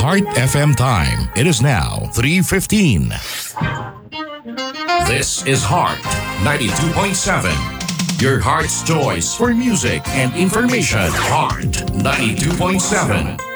Heart FM time. It is now 3:15. This is Heart 92.7. Your heart's choice for music and information. Heart 92.7.